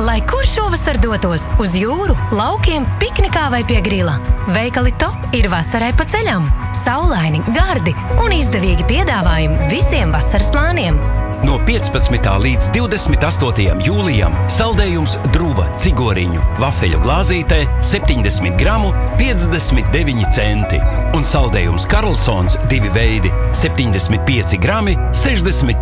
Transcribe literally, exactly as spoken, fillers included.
Lai kur šovasar dotos uz jūru, laukiem, piknikā vai pie grila. Veikali Top ir vasarai pa ceļam. Saulaini, gardi un izdevīgi piedāvājumi visiem vasaras plāniem. No piecpadsmitā līdz divdesmit astotajam jūlijam saldējums Druva cigoriņu vafeļu glāzītē septiņdesmit gramu piecdesmit deviņi centi un saldējums Karlsons divi veidi septiņdesmit pieci grami sešdesmit